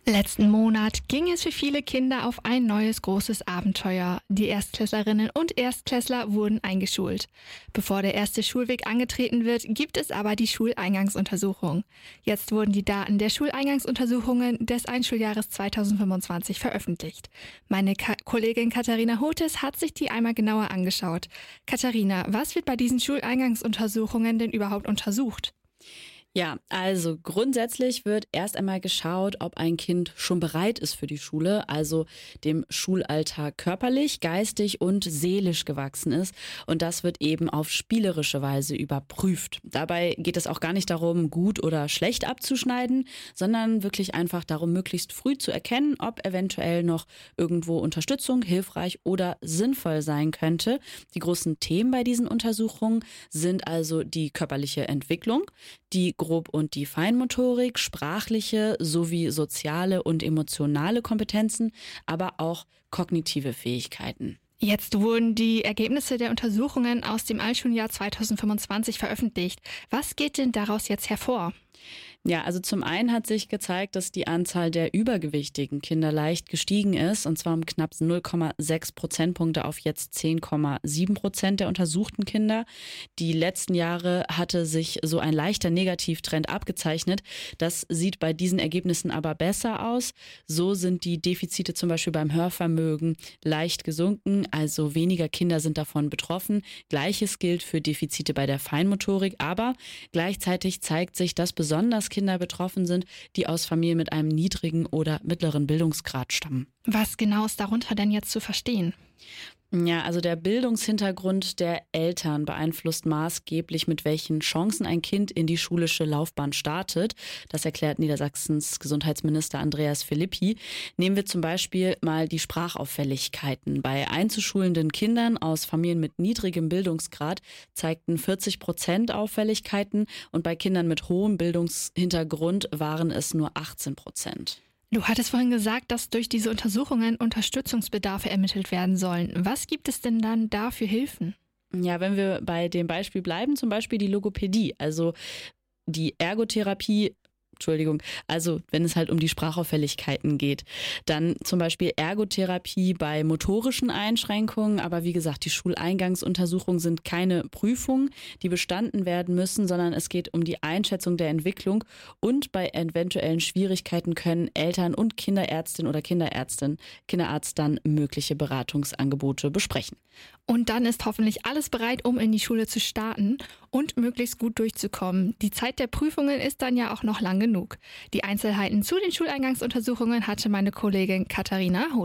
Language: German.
Letzten Monat ging es für viele Kinder auf ein neues großes Abenteuer. Die Erstklässlerinnen und Erstklässler wurden eingeschult. Bevor der erste Schulweg angetreten wird, gibt es aber die Schuleingangsuntersuchung. Jetzt wurden die Daten der Schuleingangsuntersuchungen des Einschuljahres 2025 veröffentlicht. Meine Kollegin Katharina Hotes hat sich die einmal genauer angeschaut. Katharina, was wird bei diesen Schuleingangsuntersuchungen denn überhaupt untersucht? Ja, also grundsätzlich wird erst einmal geschaut, ob ein Kind schon bereit ist für die Schule, also dem Schulalltag körperlich, geistig und seelisch gewachsen ist. Und das wird eben auf spielerische Weise überprüft. Dabei geht es auch gar nicht darum, gut oder schlecht abzuschneiden, sondern wirklich einfach darum, möglichst früh zu erkennen, ob eventuell noch irgendwo Unterstützung hilfreich oder sinnvoll sein könnte. Die großen Themen bei diesen Untersuchungen sind also die körperliche Entwicklung, die Grob- und die Feinmotorik, sprachliche sowie soziale und emotionale Kompetenzen, aber auch kognitive Fähigkeiten. Jetzt wurden die Ergebnisse der Untersuchungen aus dem Altschuljahr 2025 veröffentlicht. Was geht denn daraus jetzt hervor? Ja, also zum einen hat sich gezeigt, dass die Anzahl der übergewichtigen Kinder leicht gestiegen ist, und zwar um knapp 0,6 Prozentpunkte auf jetzt 10,7% der untersuchten Kinder. Die letzten Jahre hatte sich so ein leichter Negativtrend abgezeichnet. Das sieht bei diesen Ergebnissen aber besser aus. So sind die Defizite zum Beispiel beim Hörvermögen leicht gesunken, also weniger Kinder sind davon betroffen. Gleiches gilt für Defizite bei der Feinmotorik, aber gleichzeitig zeigt sich, dass besonders Kinder betroffen sind, die aus Familien mit einem niedrigen oder mittleren Bildungsgrad stammen. Was genau ist darunter denn jetzt zu verstehen? Ja, also der Bildungshintergrund der Eltern beeinflusst maßgeblich, mit welchen Chancen ein Kind in die schulische Laufbahn startet. Das erklärt Niedersachsens Gesundheitsminister Andreas Philippi. Nehmen wir zum Beispiel mal die Sprachauffälligkeiten. Bei einzuschulenden Kindern aus Familien mit niedrigem Bildungsgrad zeigten 40% Auffälligkeiten und bei Kindern mit hohem Bildungshintergrund waren es nur 18%. Du hattest vorhin gesagt, dass durch diese Untersuchungen Unterstützungsbedarfe ermittelt werden sollen. Was gibt es denn dann da für Hilfen? Ja, wenn wir bei dem Beispiel bleiben, zum Beispiel die Logopädie, also die Ergotherapie, also wenn es halt um die Sprachauffälligkeiten geht, dann zum Beispiel Ergotherapie bei motorischen Einschränkungen, aber wie gesagt, die Schuleingangsuntersuchungen sind keine Prüfungen, die bestanden werden müssen, sondern es geht um die Einschätzung der Entwicklung, und bei eventuellen Schwierigkeiten können Eltern und Kinderärztin oder Kinderarzt dann mögliche Beratungsangebote besprechen. Und dann ist hoffentlich alles bereit, um in die Schule zu starten und möglichst gut durchzukommen. Die Zeit der Prüfungen ist dann ja auch noch lang genug. Die Einzelheiten zu den Schuleingangsuntersuchungen hatte meine Kollegin Katharina Hoth.